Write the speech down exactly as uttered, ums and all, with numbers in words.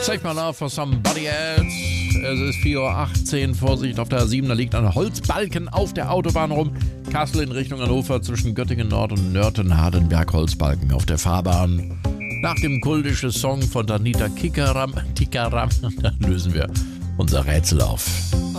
Save my love for somebody else. Es ist vier Uhr achtzehn. Vorsicht auf der A sieben, da liegt ein Holzbalken auf der Autobahn rum. Kassel in Richtung Hannover zwischen Göttingen Nord und Nörten-Hardenberg. Holzbalken auf der Fahrbahn. Nach dem kultischen Song von Danita Kikaram, Tikaram, da lösen wir unser Rätsel auf.